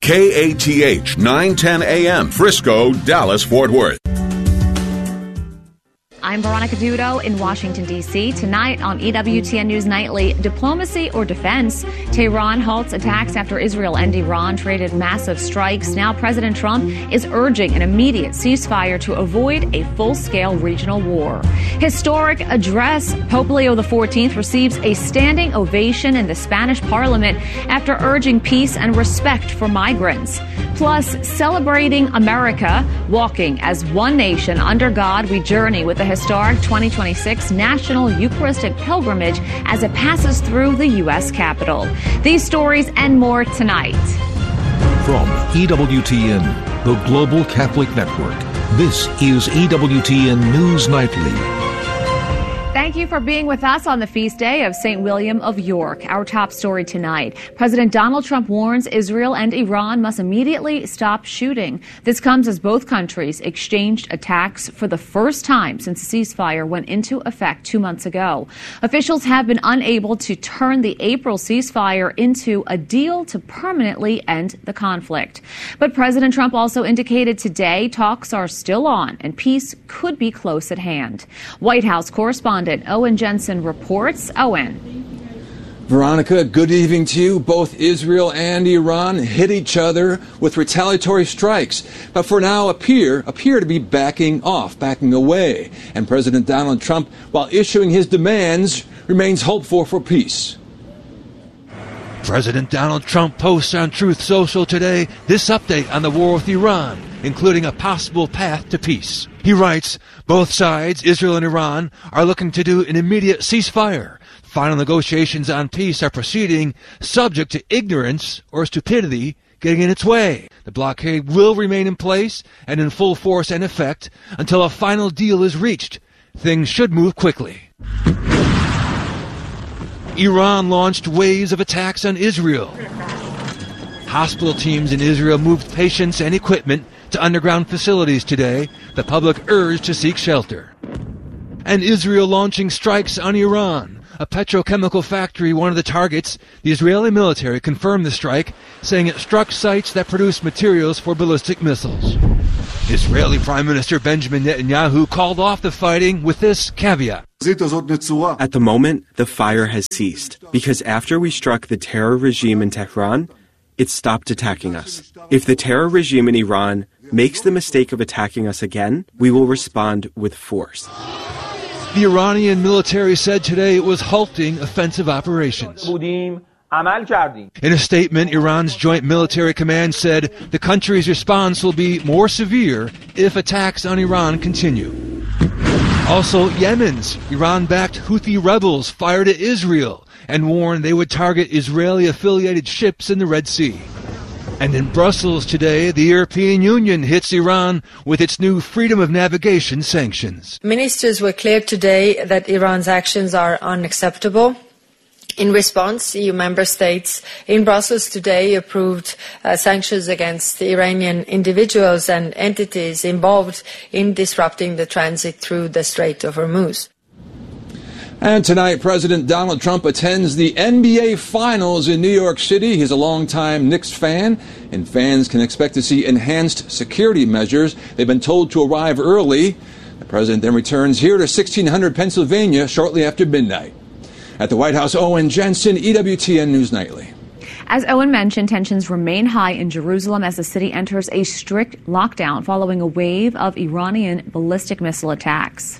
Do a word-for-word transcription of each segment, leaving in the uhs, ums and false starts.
K A T H nine ten A M, Frisco, Dallas, Fort Worth. I'm Veronica Dudo in Washington, D C Tonight on E W T N News Nightly, diplomacy or defense? Tehran halts attacks after Israel and Iran traded massive strikes. Now President Trump is urging an immediate ceasefire to avoid a full-scale regional war. Historic address. Pope Leo the fourteenth receives a standing ovation in the Spanish parliament after urging peace and respect for migrants. Plus, celebrating America, walking as one nation under God, we journey with the historic twenty twenty-six National Eucharistic Pilgrimage as it passes through the U S Capitol. These stories and more tonight. From E W T N, the Global Catholic Network, this is E W T N News Nightly. Thank you for being with us on the feast day of Saint William of York. Our top story tonight. President Donald Trump warns Israel and Iran must immediately stop shooting. This comes as both countries exchanged attacks for the first time since the ceasefire went into effect two months ago. Officials have been unable to turn the April ceasefire into a deal to permanently end the conflict. But President Trump also indicated today talks are still on and peace could be close at hand. White House correspondent Owen Jensen reports. Owen. Veronica, good evening to you. Both Israel and Iran hit each other with retaliatory strikes, but for now appear appear to be backing off, backing away. And President Donald Trump, while issuing his demands, remains hopeful for peace. President Donald Trump posts on Truth Social today this update on the war with Iran, including a possible path to peace. He writes, both sides, Israel and Iran, are looking to do an immediate ceasefire. Final negotiations on peace are proceeding, subject to ignorance or stupidity getting in its way. The blockade will remain in place and in full force and effect until a final deal is reached. Things should move quickly. Iran launched waves of attacks on Israel. Hospital teams in Israel moved patients and equipment to underground facilities today, the public urged to seek shelter. And Israel launching strikes on Iran. A petrochemical factory, one of the targets. The Israeli military confirmed the strike, saying it struck sites that produce materials for ballistic missiles. Israeli Prime Minister Benjamin Netanyahu called off the fighting with this caveat. At the moment, the fire has ceased, because after we struck the terror regime in Tehran, it stopped attacking us. If the terror regime in Iran makes the mistake of attacking us again, we will respond with force. The Iranian military said today it was halting offensive operations. In a statement, Iran's Joint Military Command said the country's response will be more severe if attacks on Iran continue. Also, Yemen's Iran-backed Houthi rebels fired at Israel and warned they would target Israeli-affiliated ships in the Red Sea. And in Brussels today, the European Union hits Iran with its new freedom of navigation sanctions. Ministers were clear today that Iran's actions are unacceptable. In response, E U member states in Brussels today approved uh, sanctions against the Iranian individuals and entities involved in disrupting the transit through the Strait of Hormuz. And tonight, President Donald Trump attends the N B A Finals in New York City. He's a longtime Knicks fan, and fans can expect to see enhanced security measures. They've been told to arrive early. The president then returns here to sixteen hundred Pennsylvania shortly after midnight. At the White House, Owen Jensen, E W T N News Nightly. As Owen mentioned, tensions remain high in Jerusalem as the city enters a strict lockdown following a wave of Iranian ballistic missile attacks.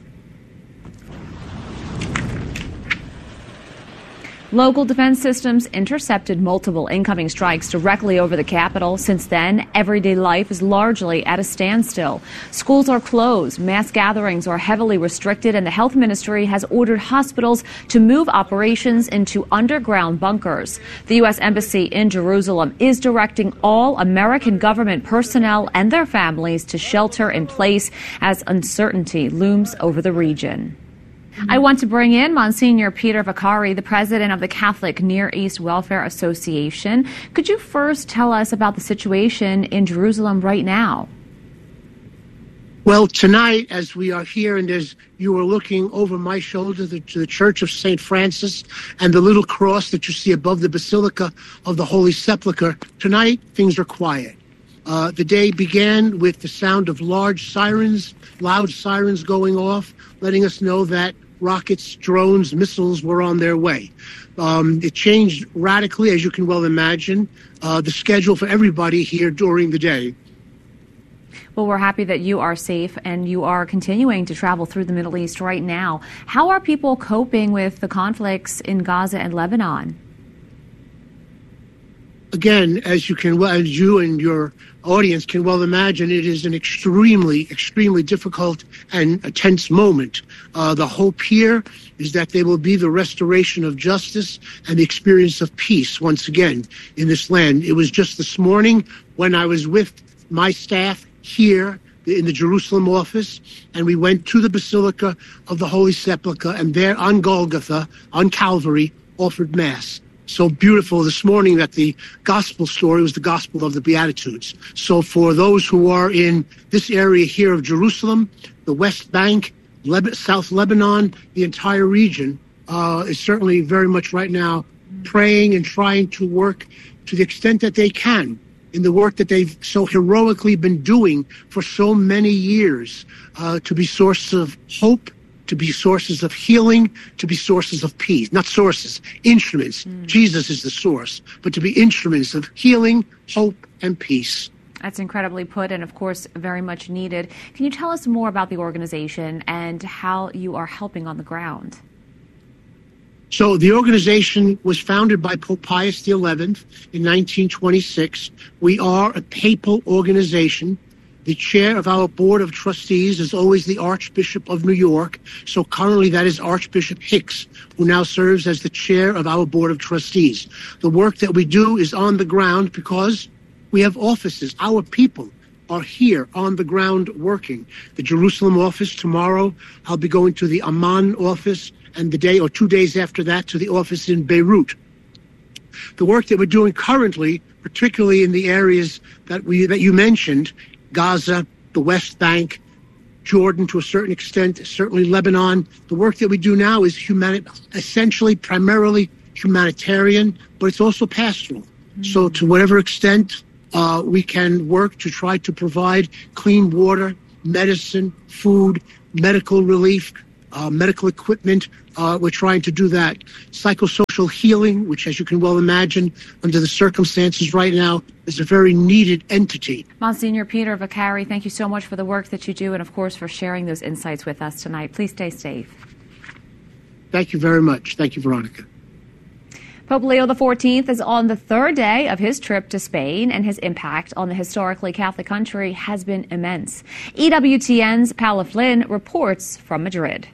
Local defense systems intercepted multiple incoming strikes directly over the capital. Since then, everyday life is largely at a standstill. Schools are closed, mass gatherings are heavily restricted, and the health ministry has ordered hospitals to move operations into underground bunkers. The U S Embassy in Jerusalem is directing all American government personnel and their families to shelter in place as uncertainty looms over the region. I want to bring in Monsignor Peter Vaccari, the president of the Catholic Near East Welfare Association. Could you first tell us about the situation in Jerusalem right now? Well, tonight, as we are here, and as you are looking over my shoulder to the Church of Saint Francis and the little cross that you see above the Basilica of the Holy Sepulchre, tonight things are quiet. Uh, the day began with the sound of large sirens, loud sirens going off, letting us know that rockets, drones, missiles were on their way. Um, it changed radically, as you can well imagine, uh, the schedule for everybody here during the day. Well, we're happy that you are safe and you are continuing to travel through the Middle East right now. How are people coping with the conflicts in Gaza and Lebanon? Again, as you can, as you and your audience can well imagine, it is an extremely, extremely difficult and a tense moment. Uh, the hope here is that there will be the restoration of justice and the experience of peace once again in this land. It was just this morning when I was with my staff here in the Jerusalem office, and we went to the Basilica of the Holy Sepulchre, and there on Golgotha, on Calvary, offered Mass. So beautiful this morning that the gospel story was the gospel of the Beatitudes. So for those who are in this area here of Jerusalem, the West Bank, Leb- South Lebanon, the entire region uh, is certainly very much right now praying and trying to work to the extent that they can in the work that they've so heroically been doing for so many years, uh, to be sources of hope, to be sources of healing, to be sources of peace. Not sources, instruments. Mm. Jesus is the source, but to be instruments of healing, hope, and peace. That's incredibly put and, of course, very much needed. Can you tell us more about the organization and how you are helping on the ground? So the organization was founded by Pope Pius the eleventh in nineteen twenty-six. We are a papal organization. The chair of our board of trustees is always the Archbishop of New York. So currently that is Archbishop Hicks, who now serves as the chair of our board of trustees. The work that we do is on the ground because we have offices. Our people are here on the ground working. The Jerusalem office tomorrow, I'll be going to the Amman office, and the day or two days after that to the office in Beirut. The work that we're doing currently, particularly in the areas that we that you mentioned, Gaza, the West Bank, Jordan to a certain extent, certainly Lebanon, the work that we do now is humani- essentially primarily humanitarian, but it's also pastoral. Mm-hmm. So to whatever extent uh, we can work to try to provide clean water, medicine, food, medical relief, Uh, medical equipment, uh, we're trying to do that. Psychosocial healing, which, as you can well imagine, under the circumstances right now, is a very needed entity. Monsignor Peter Vaccari, thank you so much for the work that you do and, of course, for sharing those insights with us tonight. Please stay safe. Thank you very much. Thank you, Veronica. Pope Leo the fourteenth is on the third day of his trip to Spain, and his impact on the historically Catholic country has been immense. E W T N's Paula Flynn reports from Madrid.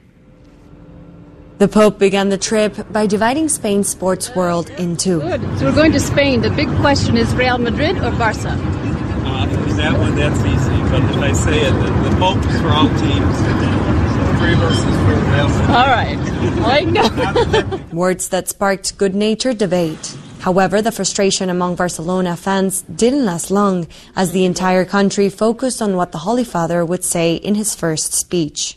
The Pope began the trip by dividing Spain's sports world in two. Good. So we're going to Spain. The big question is Real Madrid or Barca? Uh, that one, that's easy. But if I say it, the, the Pope's for all teams. Three of us is for Real Madrid. All right. I know. Words that sparked good-natured debate. However, the frustration among Barcelona fans didn't last long, as the entire country focused on what the Holy Father would say in his first speech.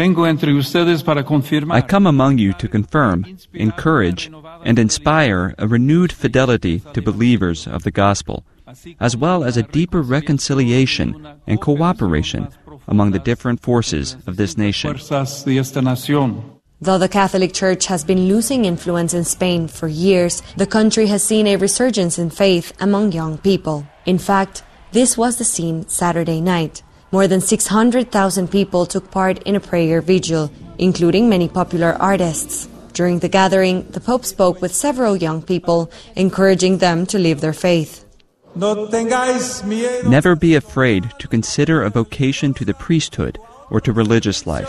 I come among you to confirm, encourage, and inspire a renewed fidelity to believers of the gospel, as well as a deeper reconciliation and cooperation among the different forces of this nation. Though the Catholic Church has been losing influence in Spain for years, the country has seen a resurgence in faith among young people. In fact, this was the scene Saturday night. More than six hundred thousand people took part in a prayer vigil, including many popular artists. During the gathering, the Pope spoke with several young people, encouraging them to live their faith. Never be afraid to consider a vocation to the priesthood or to religious life.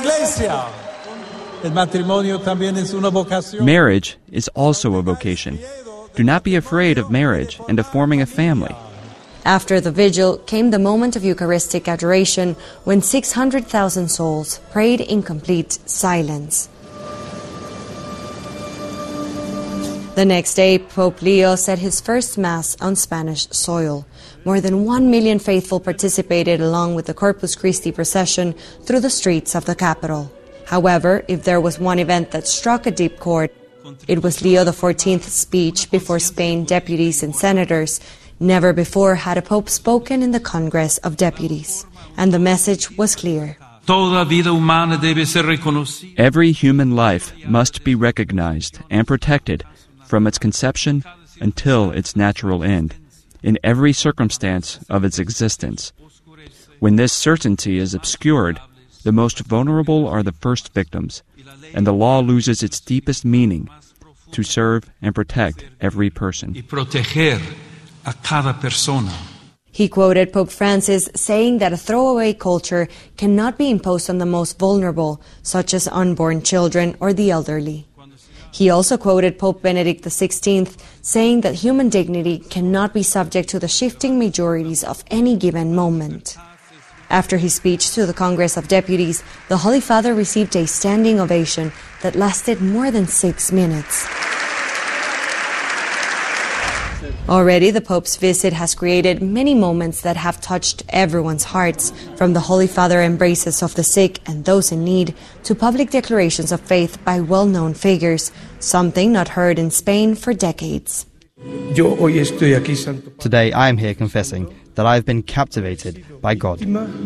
Marriage is also a vocation. Do not be afraid of marriage and of forming a family. After the vigil came the moment of Eucharistic adoration, when six hundred thousand souls prayed in complete silence. The next day, Pope Leo said his first Mass on Spanish soil. More than one million faithful participated along with the Corpus Christi procession through the streets of the capital. However, if there was one event that struck a deep chord, it was Leo the fourteenth's speech before Spain deputies and senators. Never before had a pope spoken in the Congress of Deputies. And the message was clear. Every human life must be recognized and protected from its conception until its natural end, in every circumstance of its existence. When this certainty is obscured, the most vulnerable are the first victims, and the law loses its deepest meaning to serve and protect every person. He quoted Pope Francis saying that a throwaway culture cannot be imposed on the most vulnerable, such as unborn children or the elderly. He also quoted Pope Benedict the sixteenth saying that human dignity cannot be subject to the shifting majorities of any given moment. After his speech to the Congress of Deputies, the Holy Father received a standing ovation that lasted more than six minutes. Already, the Pope's visit has created many moments that have touched everyone's hearts, from the Holy Father embraces of the sick and those in need to public declarations of faith by well-known figures, something not heard in Spain for decades. Today, I am here confessing that I have been captivated by God.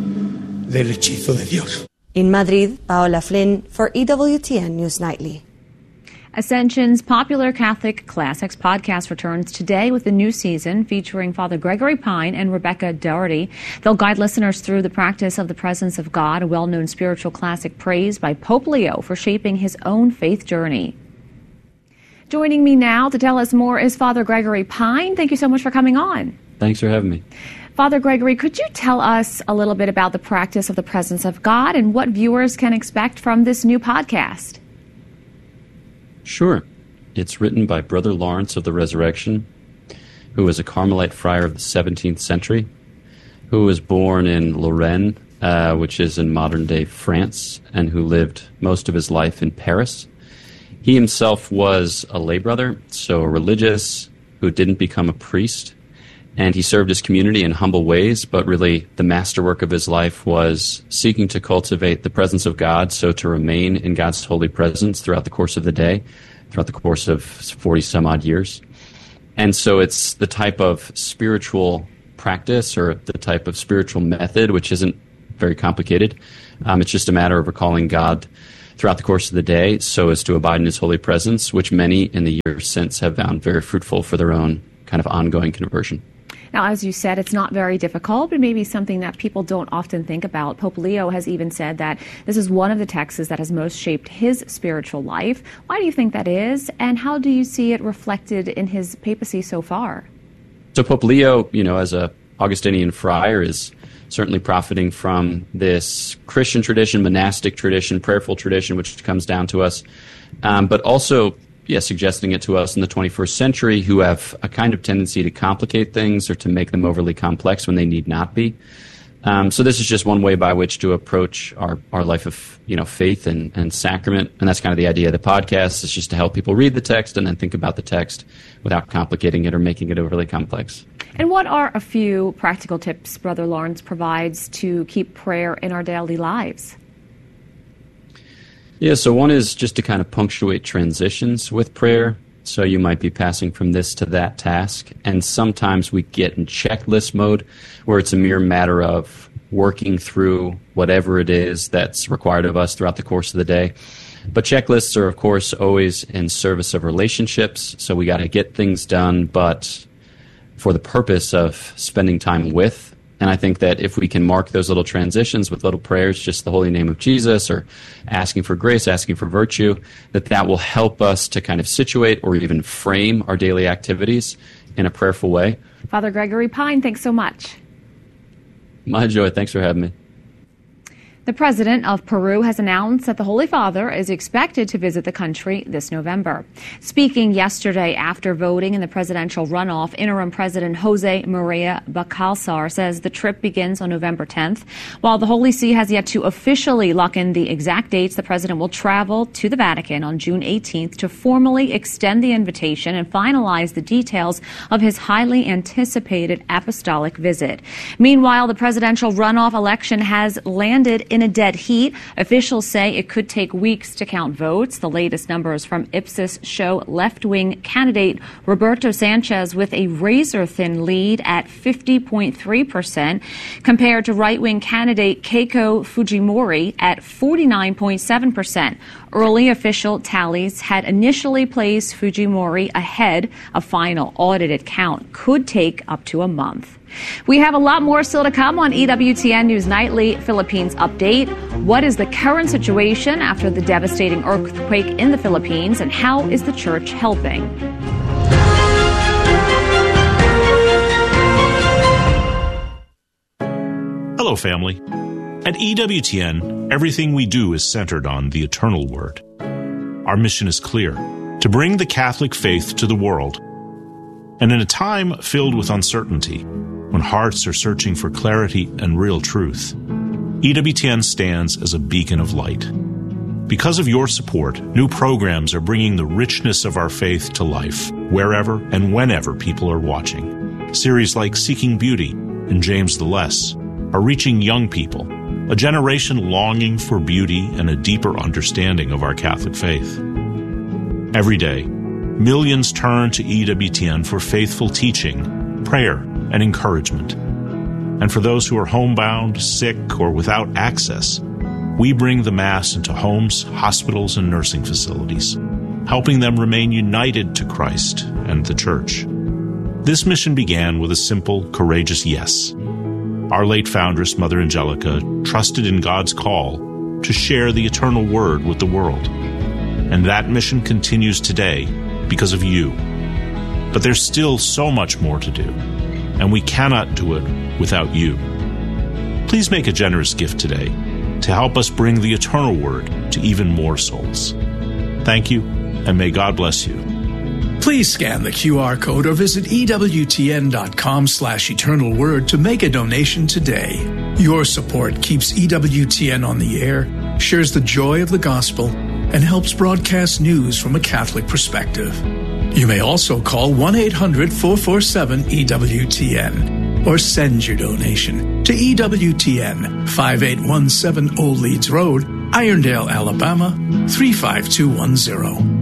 In Madrid, Paola Flynn for E W T N News Nightly. Ascension's popular Catholic Classics podcast returns today with a new season featuring Father Gregory Pine and Rebecca Doherty. They'll guide listeners through the practice of the presence of God, a well-known spiritual classic praised by Pope Leo for shaping his own faith journey. Joining me now to tell us more is Father Gregory Pine. Thank you so much for coming on. Thanks for having me. Father Gregory, could you tell us a little bit about the practice of the presence of God and what viewers can expect from this new podcast? Sure. It's written by Brother Lawrence of the Resurrection, who was a Carmelite friar of the seventeenth century, who was born in Lorraine, uh, which is in modern-day France, and who lived most of his life in Paris. He himself was a lay brother, so a religious who didn't become a priest, and he served his community in humble ways, but really the masterwork of his life was seeking to cultivate the presence of God, so to remain in God's holy presence throughout the course of the day, throughout the course of forty-some-odd years. And so it's the type of spiritual practice or the type of spiritual method, which isn't very complicated. Um, it's just a matter of recalling God throughout the course of the day so as to abide in his holy presence, which many in the years since have found very fruitful for their own kind of ongoing conversion. Now, as you said, it's not very difficult, but maybe something that people don't often think about. Pope Leo has even said that this is one of the texts that has most shaped his spiritual life. Why do you think that is, and how do you see it reflected in his papacy so far? So Pope Leo, you know, as a Augustinian friar, is certainly profiting from this Christian tradition, monastic tradition, prayerful tradition, which comes down to us, um, but also Yeah, suggesting it to us in the twenty-first century who have a kind of tendency to complicate things or to make them overly complex when they need not be. Um, so this is just one way by which to approach our, our life of you know faith and, and sacrament. And that's kind of the idea of the podcast. It's just to help people read the text and then think about the text without complicating it or making it overly complex. And what are a few practical tips Brother Lawrence provides to keep prayer in our daily lives? Yeah, so one is just to kind of punctuate transitions with prayer. So you might be passing from this to that task. And sometimes we get in checklist mode where it's a mere matter of working through whatever it is that's required of us throughout the course of the day. But checklists are, of course, always in service of relationships. So we got to get things done, but for the purpose of spending time with. And I think that if we can mark those little transitions with little prayers, just the holy name of Jesus or asking for grace, asking for virtue, that that will help us to kind of situate or even frame our daily activities in a prayerful way. Father Gregory Pine, thanks so much. My joy. Thanks for having me. The president of Peru has announced that the Holy Father is expected to visit the country this November. Speaking yesterday after voting in the presidential runoff, interim President Jose Maria Bacalzar says the trip begins on November tenth. While the Holy See has yet to officially lock in the exact dates, the president will travel to the Vatican on June eighteenth to formally extend the invitation and finalize the details of his highly anticipated apostolic visit. Meanwhile, the presidential runoff election has landed in In a dead heat. Officials say it could take weeks to count votes. The latest numbers from Ipsos show left-wing candidate Roberto Sanchez with a razor-thin lead at fifty point three percent compared to right-wing candidate Keiko Fujimori at forty-nine point seven percent. Early official tallies had initially placed Fujimori ahead. A final audited count could take up to a month. We have a lot more still to come on E W T N News Nightly Philippines Update. What is the current situation after the devastating earthquake in the Philippines, and how is the church helping? Hello, family. At E W T N, everything we do is centered on the eternal Word. Our mission is clear: to bring the Catholic faith to the world. And in a time filled with uncertainty, when hearts are searching for clarity and real truth, E W T N stands as a beacon of light. Because of your support, new programs are bringing the richness of our faith to life, wherever and whenever people are watching. Series like Seeking Beauty and James the Less are reaching young people, a generation longing for beauty and a deeper understanding of our Catholic faith. Every day, millions turn to E W T N for faithful teaching, prayer, and encouragement. And for those who are homebound, sick, or without access, we bring the Mass into homes, hospitals, and nursing facilities, helping them remain united to Christ and the Church. This mission began with a simple, courageous yes. Our late foundress, Mother Angelica, trusted in God's call to share the eternal Word with the world. And that mission continues today because of you. But there's still so much more to do, and we cannot do it without you. Please make a generous gift today to help us bring the eternal Word to even more souls. Thank you, and may God bless you. Please scan the Q R code or visit ewtn.com slash eternal word to make a donation today. Your support keeps E W T N on the air, shares the joy of the gospel, and helps broadcast news from a Catholic perspective. You may also call one eight hundred four four seven E W T N or send your donation to E W T N, five eight one seven Old Leeds Road, Irondale, Alabama, three five two one zero.